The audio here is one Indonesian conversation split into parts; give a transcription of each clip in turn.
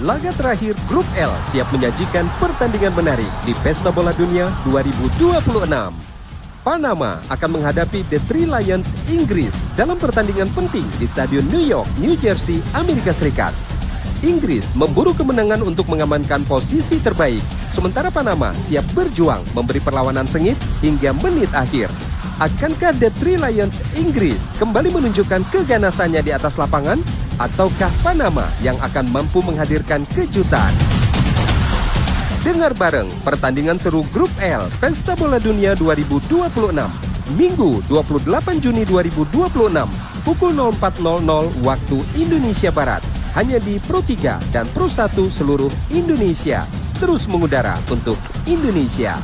Laga terakhir Grup L siap menyajikan pertandingan menarik di Pesta Bola Dunia 2026. Panama akan menghadapi The Three Lions Inggris dalam pertandingan penting di Stadion New York, New Jersey, Amerika Serikat. Inggris memburu kemenangan untuk mengamankan posisi terbaik, sementara Panama siap berjuang memberi perlawanan sengit hingga menit akhir. Akankah The Three Lions Inggris kembali menunjukkan keganasannya di atas lapangan? Ataukah Panama yang akan mampu menghadirkan kejutan? Dengar bareng pertandingan seru Grup L Pesta Bola Dunia 2026 Minggu 28 Juni 2026 pukul 04.00 waktu Indonesia Barat hanya di Pro 3 dan Pro 1 seluruh Indonesia. Terus mengudara untuk Indonesia.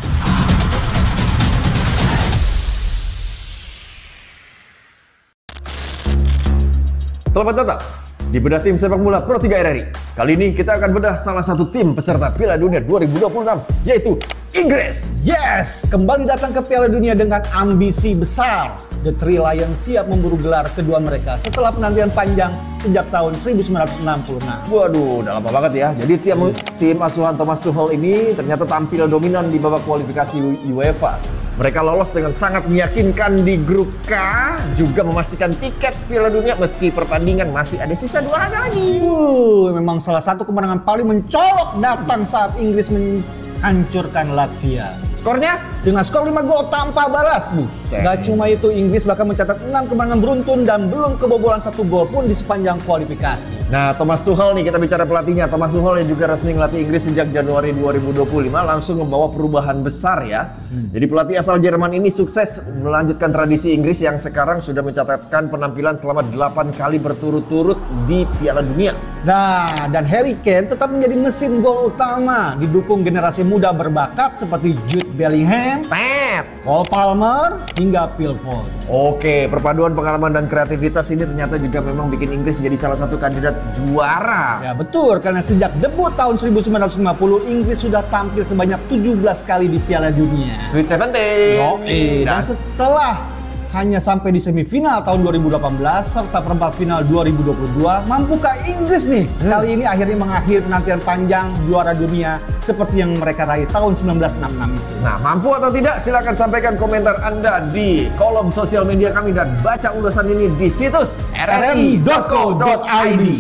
Selamat datang di bedah tim sepak bola Pro 3 RRI. Kali ini kita akan bedah salah satu tim peserta Piala Dunia 2026, yaitu Inggris. Yes, kembali datang ke Piala Dunia dengan ambisi besar. The Three Lions siap memburu gelar kedua mereka setelah penantian panjang sejak tahun 1966. Waduh, udah lama banget ya. Jadi tim asuhan Thomas Tuchel ini ternyata tampil dominan di babak kualifikasi UEFA. Mereka lolos dengan sangat meyakinkan di grup K, juga memastikan tiket Piala Dunia meski pertandingan masih ada sisa 2 laga lagi. Memang salah satu kemenangan paling mencolok datang saat Inggris menghancurkan Latvia. Skornya dengan skor 5 gol tanpa balas. Gak cuma itu, Inggris bahkan mencatat 6 kemenangan beruntun dan belum kebobolan 1 gol pun di sepanjang kualifikasi. Nah, Thomas Tuchel nih, kita bicara pelatihnya. Thomas Tuchel yang juga resmi ngelatih Inggris sejak Januari 2025 langsung membawa perubahan besar ya. Jadi pelatih asal Jerman ini sukses melanjutkan tradisi Inggris yang sekarang sudah mencatatkan penampilan selama 8 kali berturut-turut di Piala Dunia. Nah, dan Harry Kane tetap menjadi mesin gol utama, didukung generasi muda berbakat seperti Jude Bellingham, Cole Palmer, hingga Phil Foden. Oke, perpaduan pengalaman dan kreativitas ini ternyata juga memang bikin Inggris jadi salah satu kandidat juara. Ya betul, karena sejak debut tahun 1950, Inggris sudah tampil sebanyak 17 kali di Piala Dunia. Sweet 17. Dan setelah hanya sampai di semifinal tahun 2018 serta perempat final 2022, mampukah Inggris nih kali ini akhirnya mengakhiri penantian panjang juara dunia seperti yang mereka raih tahun 1966 itu? Nah, mampu atau tidak? Silakan sampaikan komentar Anda di kolom sosial media kami dan baca ulasan ini di situs rri.co.id.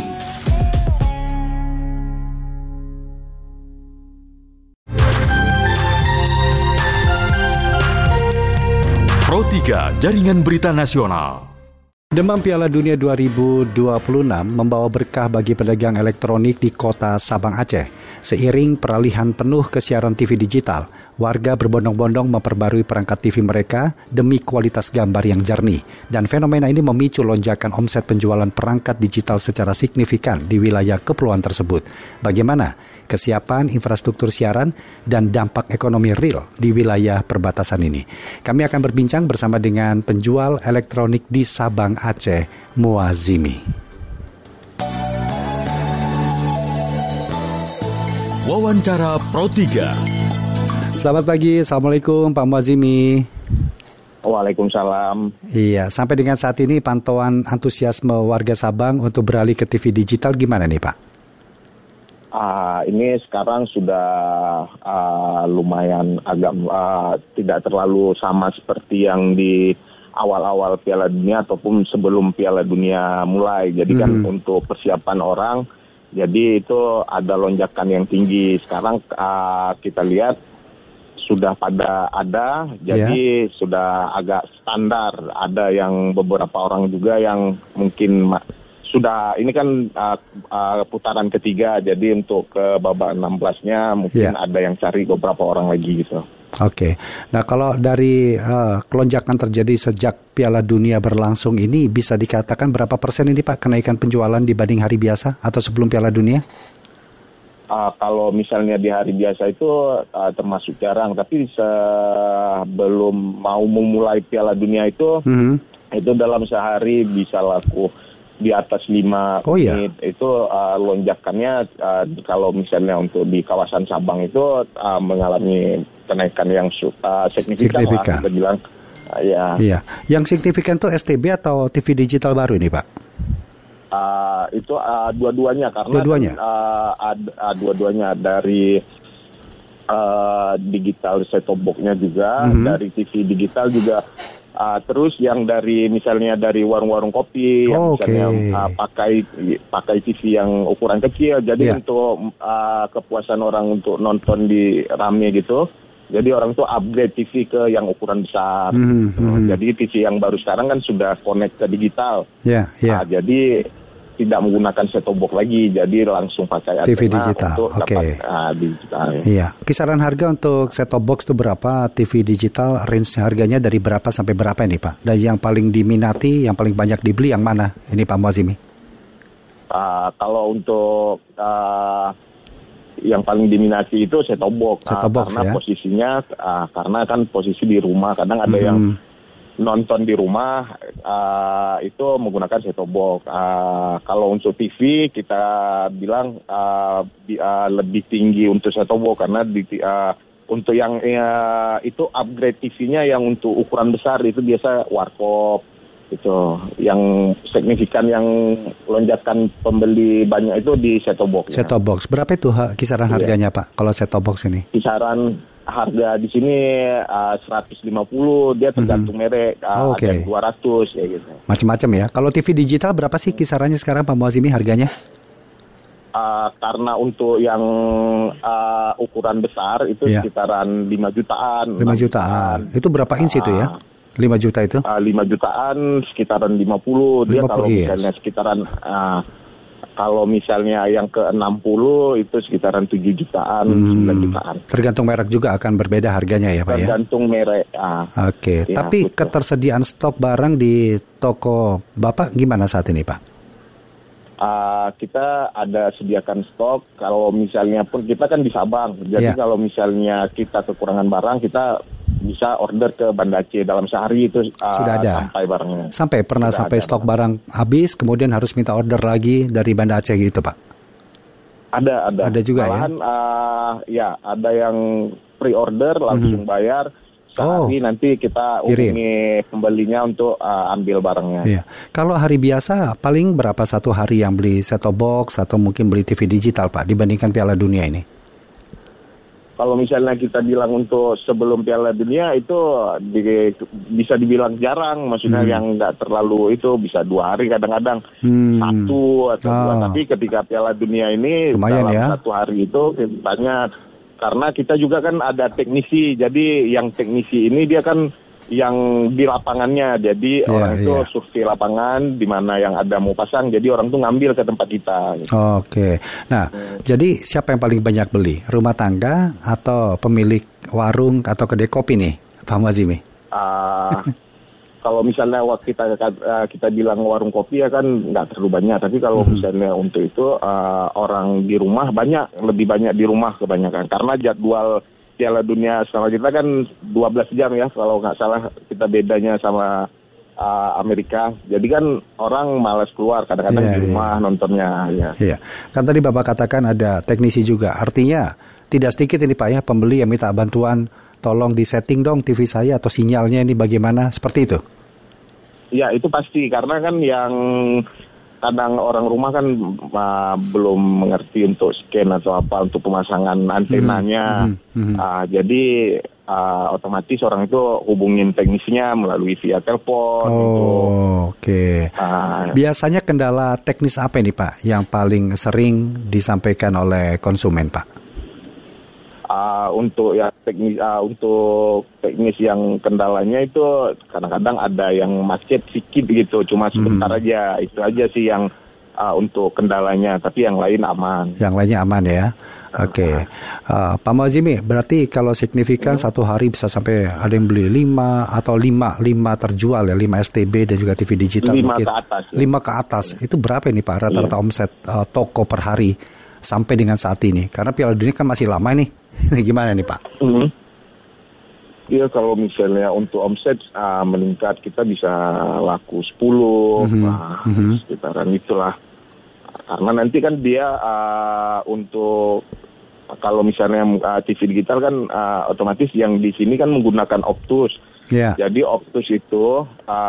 Pro 3 Jaringan Berita Nasional. Demam Piala Dunia 2026 membawa berkah bagi pedagang elektronik di kota Sabang, Aceh. Seiring peralihan penuh ke siaran TV digital, warga berbondong-bondong memperbarui perangkat TV mereka demi kualitas gambar yang jernih. Dan fenomena ini memicu lonjakan omset penjualan perangkat digital secara signifikan di wilayah kepulauan tersebut. Bagaimana kesiapan infrastruktur siaran dan dampak ekonomi real di wilayah perbatasan ini? Kami akan berbincang bersama dengan penjual elektronik di Sabang, Aceh, Muazimi. Wawancara Pro 3. Selamat pagi, Assalamualaikum Pak Muazimi. Waalaikumsalam. Iya, sampai dengan saat ini pantauan antusiasme warga Sabang untuk beralih ke TV digital gimana nih Pak? Ini sekarang sudah lumayan agak tidak terlalu sama seperti yang di awal-awal Piala Dunia ataupun sebelum Piala Dunia mulai. Jadi kan untuk persiapan orang, jadi itu ada lonjakan yang tinggi. Sekarang kita lihat sudah pada ada, jadi sudah agak standar. Ada yang beberapa orang juga yang mungkin sudah, ini kan putaran ketiga, jadi untuk ke babak 16-nya mungkin ada yang cari beberapa orang lagi gitu. Oke, nah kalau dari kelonjakan terjadi sejak Piala Dunia berlangsung ini, bisa dikatakan berapa persen ini Pak kenaikan penjualan dibanding hari biasa atau sebelum Piala Dunia? Kalau misalnya di hari biasa itu termasuk jarang, tapi sebelum mau memulai Piala Dunia itu dalam sehari bisa laku di atas 5 menit. Itu lonjakannya kalau misalnya untuk di kawasan Sabang itu mengalami kenaikan yang signifikan lah, kita bilang. Iya. Yang signifikan itu STB atau TV digital baru ini Pak? Itu dua-duanya karena Dua-duanya? Dua-duanya dari digital set-top box-nya juga, dari TV digital juga. Terus yang misalnya dari warung-warung kopi, yang misalnya pakai TV yang ukuran kecil, jadi untuk kepuasan orang untuk nonton di rame gitu, jadi orang tuh upgrade TV ke yang ukuran besar. Jadi TV yang baru sekarang kan sudah connect ke digital, jadi tidak menggunakan set-top box lagi, jadi langsung pakai TV antena digital. untuk dapat digital. Iya. Kisaran harga untuk set-top box itu berapa? TV digital range harganya dari berapa sampai berapa ini Pak? Dan yang paling diminati, yang paling banyak dibeli yang mana? Ini Pak Muazimi. Kalau untuk yang paling diminati itu set-top box, karena posisinya karena kan posisi di rumah, kadang ada yang nonton di rumah itu menggunakan set-top box. Kalau untuk TV kita bilang lebih tinggi untuk set-top box karena untuk yang itu upgrade TV-nya yang untuk ukuran besar itu biasa warkop itu. Yang signifikan yang lonjakan pembeli banyak itu di set-top box. Set-top box berapa itu kisaran harganya Pak? Kalau set-top box ini? Kisaran harga di sini 150, dia tergantung merek, ada 200 kayak gitu. Macam-macam ya. Kalau TV digital berapa sih kisarannya sekarang Pak Muazimi harganya? Karena untuk yang ukuran besar itu sekitaran 5 jutaan. 5 jutaan. Itu berapa inch itu ya? 5 juta itu? 5 jutaan sekitaran 50. Dia kalau misalnya sekitaran kalau misalnya yang ke 60 itu sekitaran 7 jutaan, 9 jutaan. Tergantung merek juga akan berbeda harganya ya Pak ya? Tergantung merek. Oke, ya, tapi betul. Ketersediaan stok barang di toko Bapak gimana saat ini Pak? Kita ada sediakan stok, kalau misalnya pun kita kan di Sabang, jadi kalau misalnya kita kekurangan barang, kita bisa order ke Banda Aceh dalam sehari itu sudah ada sampai barangnya. Pernah sampai stok barang habis, kemudian harus minta order lagi dari Banda Aceh gitu Pak? Ada. Ada juga. Malahan, ada yang pre-order langsung bayar. Sehari nanti kita hubungi pembelinya untuk ambil barangnya. Iya. Kalau hari biasa paling berapa satu hari yang beli set-top box atau mungkin beli TV digital Pak dibandingkan Piala Dunia ini? Kalau misalnya kita bilang untuk sebelum Piala Dunia itu bisa dibilang jarang, maksudnya yang nggak terlalu itu bisa 2 hari kadang-kadang 1 atau 2. Tapi ketika Piala Dunia ini lumayan dalam 1 hari itu banyak, karena kita juga kan ada teknisi, jadi yang teknisi ini dia kan yang di lapangannya, jadi orang itu survei lapangan di mana yang ada mau pasang, jadi orang tuh ngambil ke tempat kita. Gitu. Oke, nah jadi siapa yang paling banyak beli? Rumah tangga atau pemilik warung atau kedai kopi nih, Pak Muazimi? Kalau misalnya waktu kita bilang warung kopi ya kan nggak terlalu banyak, tapi kalau misalnya untuk itu orang di rumah lebih banyak di rumah kebanyakan, karena jadwal Piala Dunia sama kita kan 12 jam ya, kalau nggak salah kita bedanya sama Amerika. Jadi kan orang malas keluar, kadang-kadang di rumah nontonnya. Iya. Kan tadi Bapak katakan ada teknisi juga, artinya tidak sedikit ini Pak ya pembeli yang minta bantuan, tolong disetting dong TV saya atau sinyalnya ini bagaimana, seperti itu? Ya itu pasti, karena kan yang kadang orang rumah kan belum mengerti untuk scan atau apa untuk pemasangan antenanya. Jadi otomatis orang itu hubungin teknisnya melalui via telepon. Oke. Biasanya kendala teknis apa ini Pak yang paling sering disampaikan oleh konsumen Pak? Untuk teknis yang kendalanya itu kadang-kadang ada yang macet sedikit gitu, cuma sebentar aja, itu aja sih yang untuk kendalanya, tapi yang lain aman. Yang lainnya aman ya. Oke. Pak Muazimi, berarti kalau signifikan satu hari bisa sampai ada yang beli 5 atau 5 terjual ya, 5 STB dan juga TV digital 5 mungkin. Ke atas. Ya. 5 ke atas. Itu berapa ini Pak rata-rata omset toko per hari sampai dengan saat ini? Karena Piala Dunia kan masih lama nih. Gimana nih Pak? Iya, kalau misalnya untuk omset meningkat, kita bisa laku 10, sekitaran itulah. Karena nanti kan dia untuk kalau misalnya TV digital kan otomatis yang di sini kan menggunakan Optus. Jadi Optus itu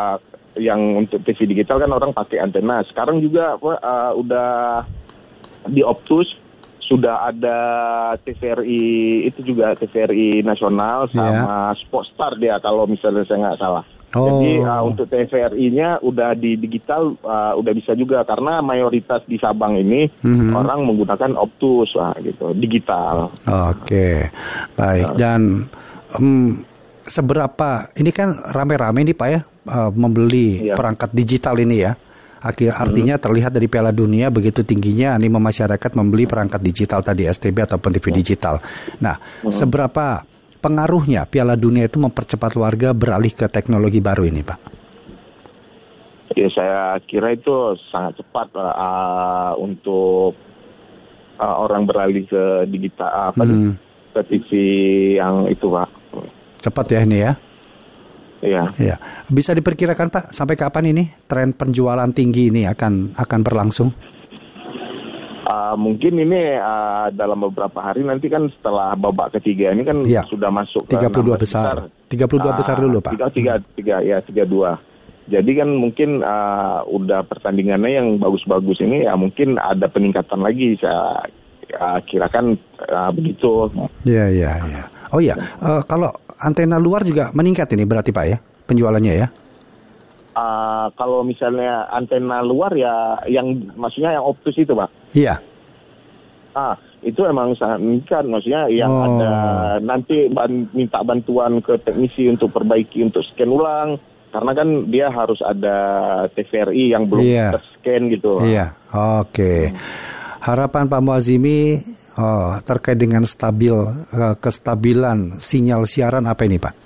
yang untuk TV digital kan orang pakai antena. Sekarang juga udah di Optus sudah ada TVRI, itu juga TVRI nasional sama Sportstar dia kalau misalnya saya nggak salah. Jadi untuk TVRI-nya udah di digital udah bisa juga karena mayoritas di Sabang ini orang menggunakan Optus gitu, digital. Oke, baik. Dan seberapa ini kan rame-rame nih Pak ya membeli perangkat digital ini ya. Artinya terlihat dari Piala Dunia begitu tingginya animo masyarakat membeli perangkat digital tadi STB ataupun TV digital. Nah, seberapa pengaruhnya Piala Dunia itu mempercepat warga beralih ke teknologi baru ini, Pak? Ya, saya kira itu sangat cepat untuk orang beralih ke digital ke TV yang itu, Pak. Cepat ya ini ya? Iya. Ya. Bisa diperkirakan Pak sampai kapan ini tren penjualan tinggi ini akan berlangsung? Mungkin ini dalam beberapa hari nanti kan setelah babak ketiga ini kan sudah masuk ke 32 besar. 32 besar dulu Pak. 32. Jadi kan mungkin udah pertandingannya yang bagus-bagus ini ya mungkin ada peningkatan lagi saya kirakan begitu. Iya. Oh iya, kalau antena luar juga meningkat ini berarti Pak ya penjualannya ya? Kalau misalnya antena luar ya yang maksudnya yang Optus itu Pak? Iya. Itu emang sangat meningkat, maksudnya yang ada nanti minta bantuan ke teknisi untuk perbaiki untuk scan ulang karena kan dia harus ada TVRI yang belum terscan gitu. Iya, oke. Harapan Pak Muazzimi terkait dengan kestabilan sinyal siaran apa ini Pak?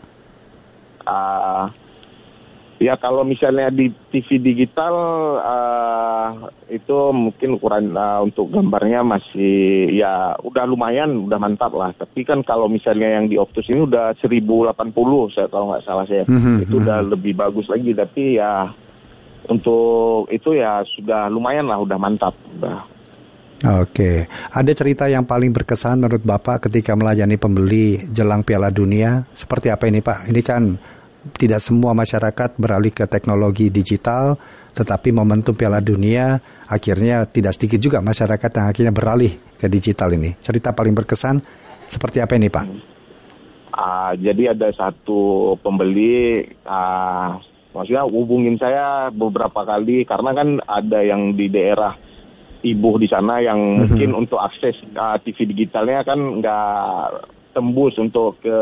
Ya kalau misalnya di TV digital itu mungkin ukuran untuk gambarnya masih ya udah lumayan, udah mantap lah. Tapi kan kalau misalnya yang di Optus ini udah 1080 saya kalau nggak salah saya itu udah lebih bagus lagi. Tapi ya untuk itu ya sudah lumayan lah, udah mantap. Oke, ada cerita yang paling berkesan menurut Bapak ketika melayani pembeli jelang Piala Dunia? Seperti apa ini Pak? Ini kan tidak semua masyarakat beralih ke teknologi digital, tetapi momentum Piala Dunia akhirnya tidak sedikit juga masyarakat yang akhirnya beralih ke digital ini. Cerita paling berkesan seperti apa ini Pak? Jadi ada satu pembeli, maksudnya hubungin saya beberapa kali karena kan ada yang di daerah Ibuh di sana yang mungkin untuk akses TV digitalnya kan nggak tembus untuk ke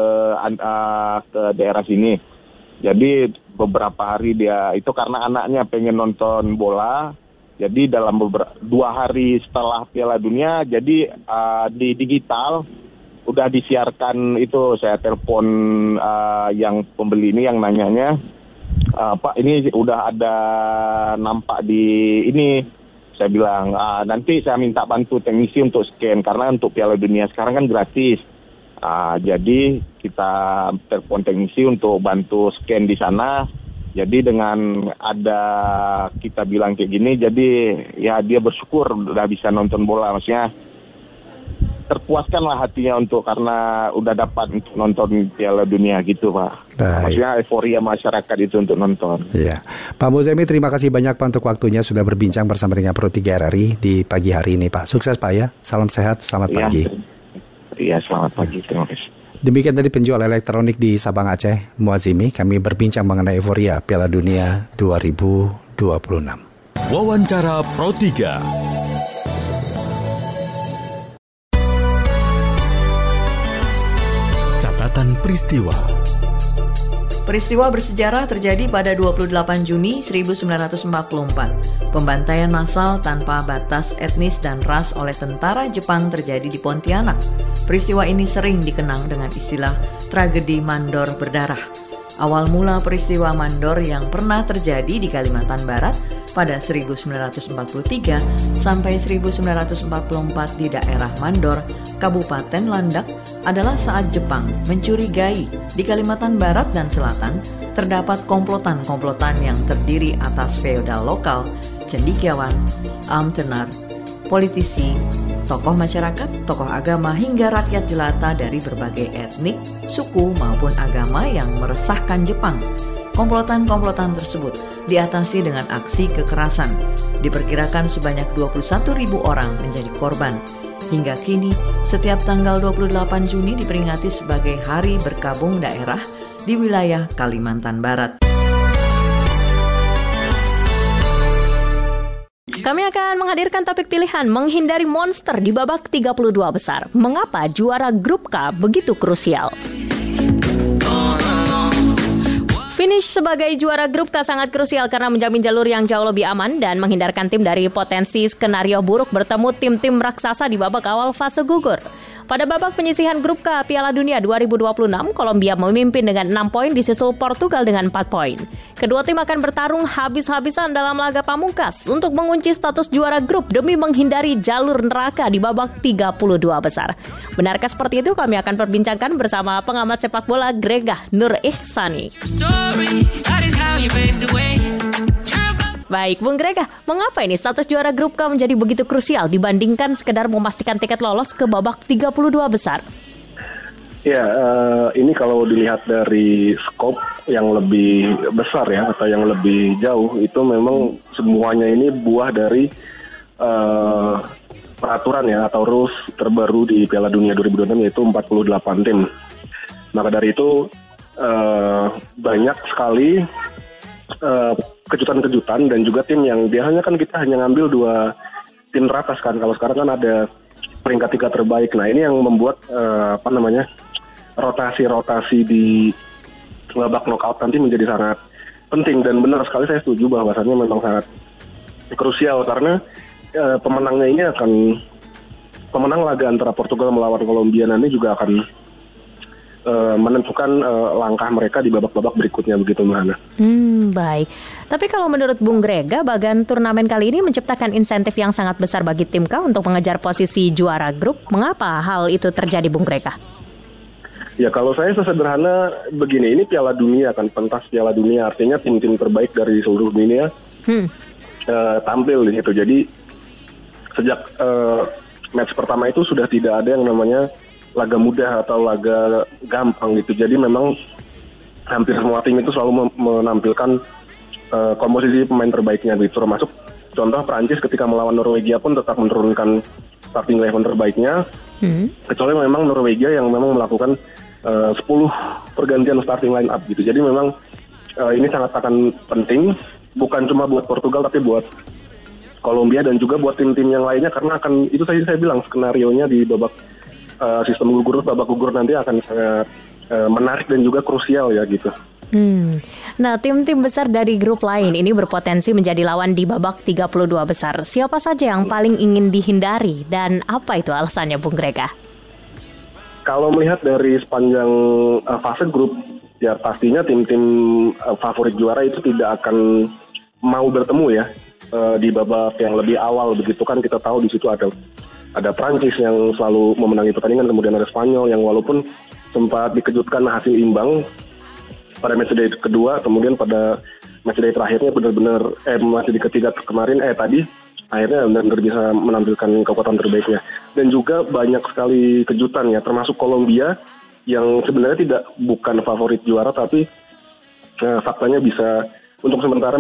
daerah sini. Jadi beberapa hari dia itu karena anaknya pengen nonton bola. Jadi dalam 2 hari setelah Piala Dunia, jadi di digital udah disiarkan itu. Saya telepon yang pembeli ini yang nanyanya, Pak ini udah ada nampak di ini. Saya bilang, nanti saya minta bantu teknisi untuk scan, karena untuk Piala Dunia sekarang kan gratis. Jadi kita telepon teknisi untuk bantu scan di sana. Jadi dengan ada kita bilang kayak gini, jadi ya dia bersyukur udah bisa nonton bola. Maksudnya terpuaskanlah hatinya untuk karena udah dapat untuk nonton Piala Dunia gitu Pak. Baik. Maksudnya euforia masyarakat itu untuk nonton. Iya, Pak Muazzimi terima kasih banyak Pak untuk waktunya sudah berbincang bersama dengan Pro 3 RRI di pagi hari ini Pak. Sukses Pak ya, salam sehat, selamat pagi. Iya, selamat pagi, terima kasih. Demikian tadi penjual elektronik di Sabang Aceh, Muazzimi. Kami berbincang mengenai euforia Piala Dunia 2026. Wawancara Pro 3. Catatan peristiwa. Peristiwa bersejarah terjadi pada 28 Juni 1944. Pembantaian massal tanpa batas etnis dan ras oleh tentara Jepang terjadi di Pontianak. Peristiwa ini sering dikenang dengan istilah tragedi Mandor berdarah. Awal mula peristiwa Mandor yang pernah terjadi di Kalimantan Barat pada 1943 sampai 1944 di daerah Mandor, Kabupaten Landak adalah saat Jepang mencurigai di Kalimantan Barat dan Selatan terdapat komplotan-komplotan yang terdiri atas feodal lokal, cendekiawan, amtenar, politisi, tokoh masyarakat, tokoh agama hingga rakyat jelata dari berbagai etnik, suku maupun agama yang meresahkan Jepang. Komplotan-komplotan tersebut diatasi dengan aksi kekerasan. Diperkirakan sebanyak 21.000 orang menjadi korban. Hingga kini, setiap tanggal 28 Juni diperingati sebagai Hari Berkabung Daerah di wilayah Kalimantan Barat. Kami akan menghadirkan topik pilihan menghindari monster di babak 32 besar. Mengapa juara grup K begitu krusial? Finish sebagai juara grup K sangat krusial karena menjamin jalur yang jauh lebih aman dan menghindarkan tim dari potensi skenario buruk bertemu tim-tim raksasa di babak awal fase gugur. Pada babak penyisihan grup K Piala Dunia 2026, Kolombia memimpin dengan 6 poin disusul Portugal dengan 4 poin. Kedua tim akan bertarung habis-habisan dalam laga pamungkas untuk mengunci status juara grup demi menghindari jalur neraka di babak 32 besar. Benarkah seperti itu? Kami akan perbincangkan bersama pengamat sepak bola Gregah Nur Ihsani. Baik, Bung Gregah, mengapa ini status juara grup K menjadi begitu krusial dibandingkan sekedar memastikan tiket lolos ke babak 32 besar? Ya, ini kalau dilihat dari skop yang lebih besar ya, atau yang lebih jauh, itu memang semuanya ini buah dari peraturan ya, atau rules terbaru di Piala Dunia 2026, yaitu 48 tim. Maka dari itu, banyak sekali kejutan-kejutan dan juga tim yang biasanya kan kita hanya ngambil 2 tim teratas kan. Kalau sekarang kan ada peringkat 3 terbaik. Nah, ini yang membuat rotasi-rotasi di babak knockout nanti menjadi sangat penting, dan benar sekali saya setuju bahwasannya memang sangat krusial karena pemenang laga antara Portugal melawan Kolombia nanti juga akan menentukan langkah mereka di babak-babak berikutnya, begitu Mbak Hana. Baik. Tapi kalau menurut Bung Gregah, bagan turnamen kali ini menciptakan insentif yang sangat besar bagi tim K untuk mengejar posisi juara grup. Mengapa hal itu terjadi, Bung Gregah? Ya, kalau saya sesederhana begini, ini Piala Dunia kan, pentas Piala Dunia, artinya tim-tim terbaik dari seluruh dunia tampil di situ. Jadi sejak match pertama itu sudah tidak ada yang namanya laga mudah atau laga gampang gitu. Jadi memang hampir semua tim itu selalu menampilkan komposisi pemain terbaiknya gitu. Termasuk contoh Prancis ketika melawan Norwegia pun tetap menurunkan starting 11 terbaiknya. Kecuali memang Norwegia yang memang melakukan 10 pergantian starting line up gitu. Jadi memang ini sangat akan penting, bukan cuma buat Portugal tapi buat Kolombia dan juga buat tim-tim yang lainnya, karena akan itu tadi saya bilang skenarionya di babak sistem babak gugur nanti akan sangat menarik dan juga krusial ya gitu. Nah, tim-tim besar dari grup lain ini berpotensi menjadi lawan di babak 32 besar. Siapa saja yang paling ingin dihindari dan apa itu alasannya, Bung Gregah? Kalau melihat dari sepanjang fase grup, ya pastinya tim-tim favorit juara itu tidak akan mau bertemu ya di babak yang lebih awal, begitu kan. Kita tahu di situ ada Prancis yang selalu memenangi pertandingan, kemudian ada Spanyol yang walaupun sempat dikejutkan hasil imbang pada matchday kedua, kemudian pada matchday terakhirnya benar-benar matchday ketiga kemarin tadi akhirnya benar-benar bisa menampilkan kekuatan terbaiknya. Dan juga banyak sekali kejutan ya, termasuk Kolombia yang sebenarnya bukan favorit juara, tapi faktanya bisa untuk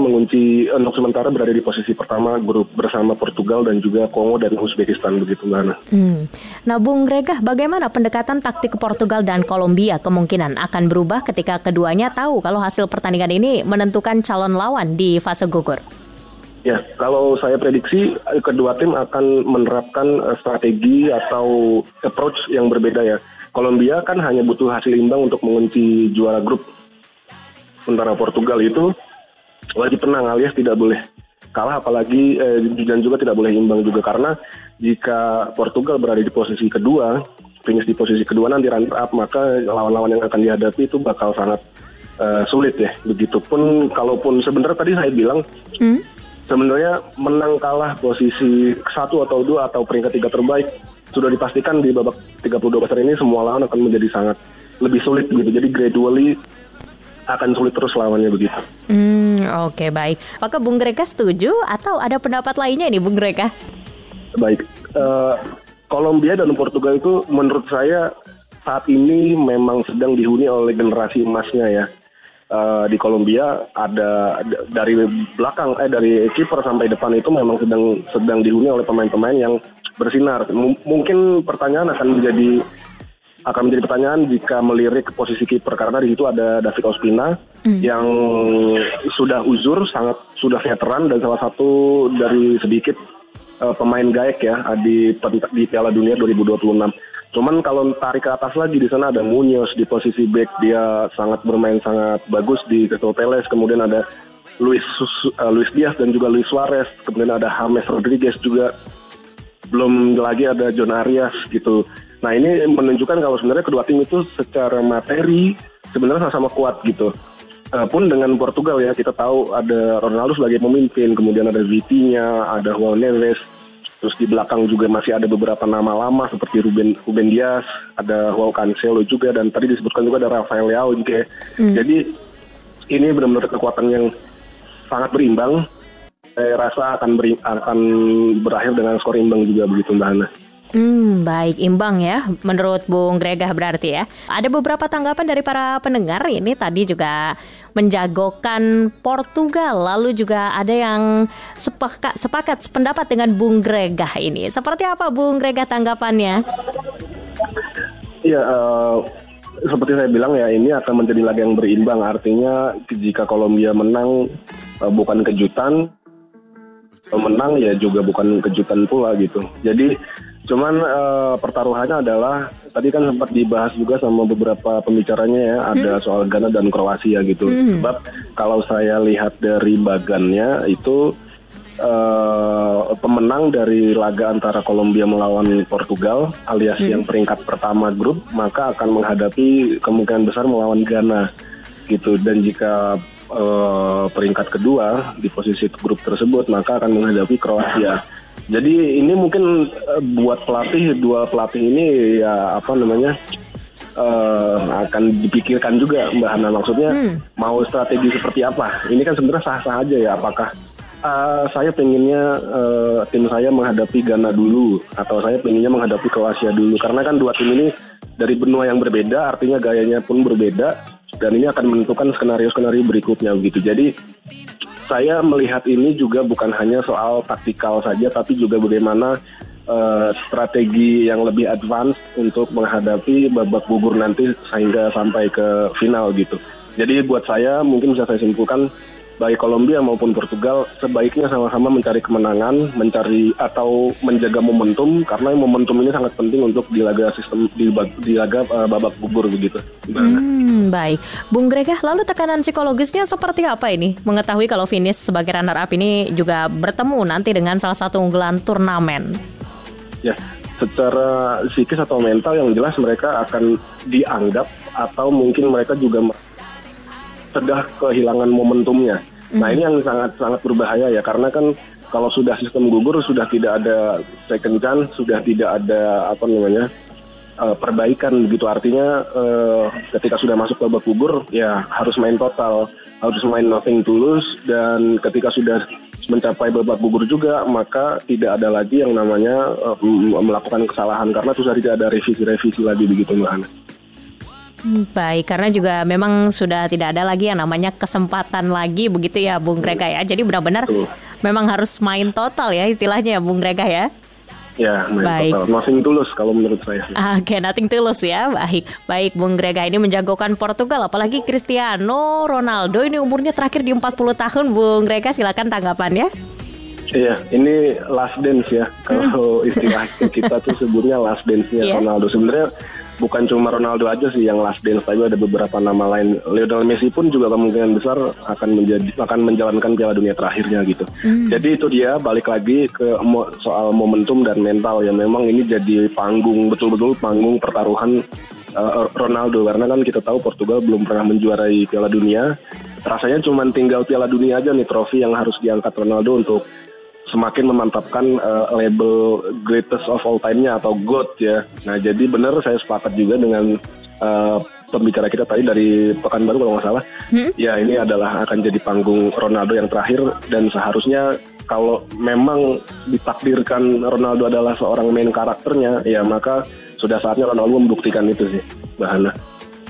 sementara berada di posisi pertama grup bersama Portugal dan juga Kongo dan Uzbekistan, begitu Mbak Hana. Nah, Bung Gregah, bagaimana pendekatan taktik Portugal dan Kolombia kemungkinan akan berubah ketika keduanya tahu kalau hasil pertandingan ini menentukan calon lawan di fase gugur? Ya, kalau saya prediksi kedua tim akan menerapkan strategi atau approach yang berbeda ya. Kolombia kan hanya butuh hasil imbang untuk mengunci juara grup. Sementara Portugal itu wajib menang alias tidak boleh kalah, apalagi dan juga tidak boleh imbang juga, karena jika Portugal berada di posisi kedua, finish di posisi kedua nanti runner up, maka lawan-lawan yang akan dihadapi itu bakal sangat sulit ya. Begitupun kalaupun sebenarnya tadi saya bilang sebenarnya menang kalah posisi 1 atau 2 atau peringkat 3 terbaik sudah dipastikan di babak 32 besar ini semua lawan akan menjadi sangat lebih sulit gitu. Jadi gradually akan sulit terus lawannya begitu. Oke, baik. Apakah Bung Gregah setuju atau ada pendapat lainnya nih, Bung Gregah? Baik, Kolombia dan Portugal itu menurut saya saat ini memang sedang dihuni oleh generasi emasnya ya. di Kolombia ada dari belakang dari kiper sampai depan itu memang sedang dihuni oleh pemain-pemain yang bersinar. Mungkin pertanyaan akan menjadi pertanyaan jika melirik ke posisi kiper, karena di situ ada David Ospina yang sudah uzur, sudah veteran dan salah satu dari sedikit pemain gaek ya di Piala Dunia 2026. Cuman kalau tarik ke atas lagi di sana ada Munoz di posisi back, dia bermain sangat bagus di Crystal Palace. Kemudian ada Luis Diaz dan juga Luis Suarez. Kemudian ada James Rodriguez juga. Belum lagi ada John Arias gitu. Nah ini menunjukkan kalau sebenarnya kedua tim itu secara materi sebenarnya sama-sama kuat gitu. Pun dengan Portugal ya, kita tahu ada Ronaldo sebagai pemimpin, kemudian ada Vitinha, ada João Neves. Terus di belakang juga masih ada beberapa nama lama seperti Ruben Dias, ada João Cancelo juga, dan tadi disebutkan juga ada Rafael Leao juga. Jadi ini benar-benar kekuatan yang sangat berimbang. Saya rasa akan berakhir dengan skor imbang juga begitu, Mbak Hana. Baik, imbang ya menurut Bung Gregah berarti ya. Ada beberapa tanggapan dari para pendengar ini tadi juga menjagokan Portugal, lalu juga ada yang sepakat sependapat dengan Bung Gregah ini. Seperti apa Bung Gregah tanggapannya? Iya, seperti saya bilang ya, ini akan menjadi laga yang berimbang. Artinya jika Kolombia menang bukan kejutan, menang ya juga bukan kejutan pula gitu. Jadi cuman pertaruhannya adalah tadi kan sempat dibahas juga sama beberapa pembicaranya ya, ada soal Ghana dan Kroasia gitu. Sebab kalau saya lihat dari bagannya itu pemenang dari laga antara Kolombia melawan Portugal alias yang peringkat pertama grup, maka akan menghadapi kemungkinan besar melawan Ghana gitu. Dan jika peringkat kedua di posisi grup tersebut maka akan menghadapi Kroasia. Jadi ini mungkin buat dua pelatih ini ya akan dipikirkan juga Mbak Hana, maksudnya mau strategi seperti apa. Ini kan sebenarnya sah-sah aja ya, apakah saya pengennya tim saya menghadapi Ghana dulu atau saya pengennya menghadapi Kroasia dulu, karena kan dua tim ini dari benua yang berbeda, artinya gayanya pun berbeda, dan ini akan menentukan skenario-skenario berikutnya begitu. Jadi saya melihat ini juga bukan hanya soal taktikal saja, tapi juga bagaimana strategi yang lebih advance untuk menghadapi babak gugur nanti sehingga sampai ke final gitu. Jadi buat saya mungkin bisa saya simpulkan, baik Kolombia maupun Portugal sebaiknya sama-sama mencari kemenangan, atau menjaga momentum, karena momentum ini sangat penting untuk di laga babak gugur begitu. Baik, Bung Gregah, lalu tekanan psikologisnya seperti apa ini? Mengetahui kalau finish sebagai runner up ini juga bertemu nanti dengan salah satu unggulan turnamen. Ya, secara psikis atau mental yang jelas mereka akan dianggap atau mungkin mereka juga sudah kehilangan momentumnya. Nah ini yang sangat berbahaya ya, karena kan kalau sudah sistem gugur sudah tidak ada second chance, sudah tidak ada perbaikan begitu. Artinya ketika sudah masuk babak gugur ya harus main total, harus main nothing tulus, dan ketika sudah mencapai babak gugur juga maka tidak ada lagi yang namanya melakukan kesalahan, karena sudah tidak ada revisi lagi begitu Mbak Hana. Baik, karena juga memang sudah tidak ada lagi yang namanya kesempatan lagi begitu ya Bung Gregah ya. Jadi benar-benar memang harus main total ya istilahnya ya Bung Gregah ya. Ya, main total. Nothing tulus kalau menurut saya. Oke, nothing tulus ya. Baik Bung Gregah ini menjagokan Portugal, apalagi Cristiano Ronaldo ini umurnya terakhir di 40 tahun. Bung Gregah silakan tanggapannya. Iya, ini last dance ya. Kalau istilah kita tuh sebutnya last dance-nya Ronaldo. Sebenarnya bukan cuma Ronaldo aja sih yang last dance, tapi ada beberapa nama lain. Lionel Messi pun juga kemungkinan besar akan menjalankan Piala Dunia terakhirnya gitu. Jadi itu dia, balik lagi ke soal momentum dan mental ya. Memang ini jadi betul-betul panggung pertaruhan Ronaldo, karena kan kita tahu Portugal belum pernah menjuarai Piala Dunia. Rasanya cuma tinggal Piala Dunia aja nih trofi yang harus diangkat Ronaldo untuk semakin memantapkan label greatest of all time-nya atau GOAT ya. Nah jadi benar saya sepakat juga dengan pembicara kita tadi dari Pekanbaru kalau nggak salah. Ya ini akan jadi panggung Ronaldo yang terakhir, dan seharusnya kalau memang ditakdirkan Ronaldo adalah seorang main karakternya, ya maka sudah saatnya Ronaldo membuktikan itu sih, Mbak Hana.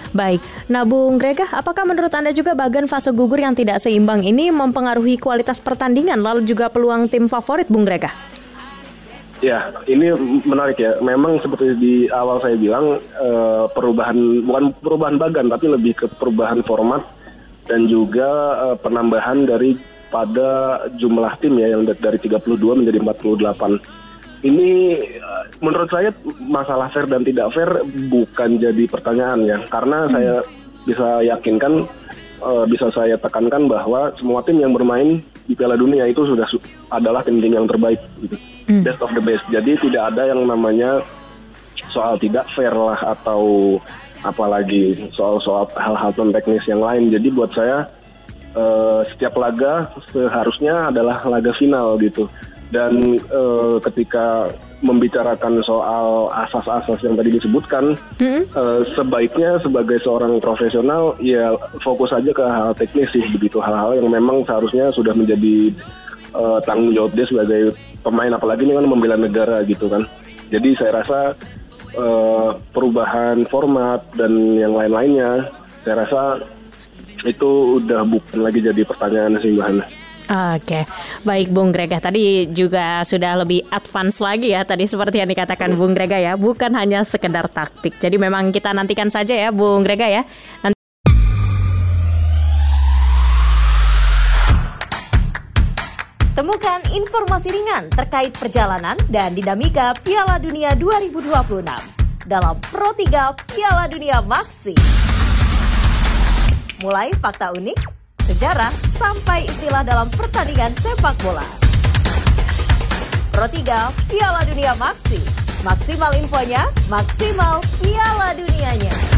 Baik, nah Bung Gregah, apakah menurut Anda juga bagan fase gugur yang tidak seimbang ini mempengaruhi kualitas pertandingan lalu juga peluang tim favorit, Bung Gregah? Ya, ini menarik ya. Memang seperti di awal saya bilang, bukan perubahan bagan, tapi lebih ke perubahan format dan juga penambahan pada jumlah tim ya, yang dari 32 menjadi 48. Ini menurut saya masalah fair dan tidak fair bukan jadi pertanyaan ya, karena saya bisa yakinkan, bisa saya tekankan bahwa semua tim yang bermain di Piala Dunia itu sudah adalah tim-tim yang terbaik, gitu. Best of the best. Jadi tidak ada yang namanya soal tidak fair lah atau apalagi soal hal-hal teknis yang lain. Jadi buat saya setiap laga seharusnya adalah laga final gitu. Dan ketika membicarakan soal asas-asas yang tadi disebutkan, sebaiknya sebagai seorang profesional ya fokus aja ke hal teknis sih, begitu, hal-hal yang memang seharusnya sudah menjadi tanggung jawab dia sebagai pemain, apalagi ini kan membela negara gitu kan. Jadi saya rasa perubahan format dan yang lain-lainnya, saya rasa itu udah bukan lagi jadi pertanyaan sih, Mbak Hana. Oke, baik Bung Gregah, tadi juga sudah lebih advance lagi ya, tadi seperti yang dikatakan Bung Gregah ya, bukan hanya sekedar taktik. Jadi memang kita nantikan saja ya Bung Gregah ya. Temukan informasi ringan terkait perjalanan dan dinamika Piala Dunia 2026 dalam Pro 3 Piala Dunia Maxi. Mulai fakta unik, sejarah, sampai istilah dalam pertandingan sepak bola. Pro 3 Piala Dunia Maxi. Maksimal infonya, maksimal Piala Dunianya.